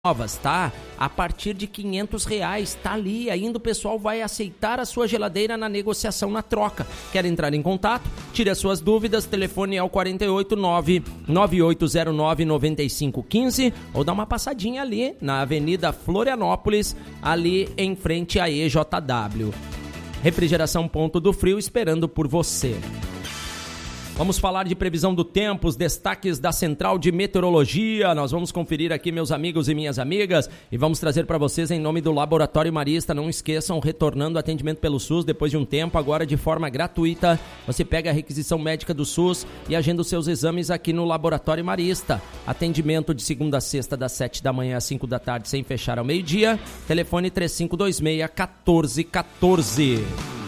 novas, tá? A partir de R$500, tá ali, ainda o pessoal vai aceitar a sua geladeira na negociação, na troca. Quer entrar em contato? Tire as suas dúvidas, telefone é o 489-9809-9515 ou dá uma passadinha ali na Avenida Florianópolis, ali em frente à EJW. Refrigeração Ponto do Frio esperando por você. Vamos falar de previsão do tempo, os destaques da Central de Meteorologia. Nós vamos conferir aqui, meus amigos e minhas amigas, e vamos trazer para vocês em nome do Laboratório Marista. Não esqueçam, retornando atendimento pelo SUS depois de um tempo, agora de forma gratuita. Você pega a requisição médica do SUS e agenda os seus exames aqui no Laboratório Marista. Atendimento de segunda a sexta, das 7 da manhã às 5 da tarde, sem fechar ao meio-dia. Telefone 3526-1414.